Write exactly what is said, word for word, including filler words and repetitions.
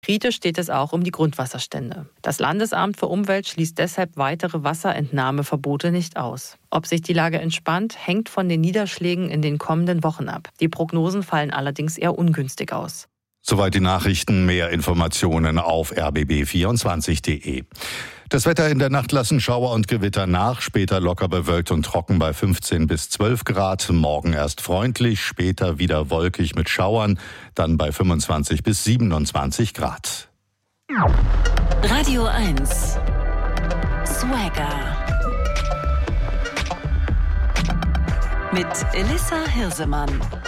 Kritisch steht es auch um die Grundwasserstände. Das Landesamt für Umwelt schließt deshalb weitere Wasserentnahmeverbote nicht aus. Ob sich die Lage entspannt, hängt von den Niederschlägen in den kommenden Wochen ab. Die Prognosen fallen allerdings eher ungünstig aus. Soweit die Nachrichten. Mehr Informationen auf r b b vierundzwanzig punkt d e. Das Wetter in der Nacht lassen Schauer und Gewitter nach, später locker bewölkt und trocken bei fünfzehn bis zwölf Grad. Morgen erst freundlich, später wieder wolkig mit Schauern, dann bei fünfundzwanzig bis siebenundzwanzig Grad. Radio eins Swagger mit Elissa Hirsemann.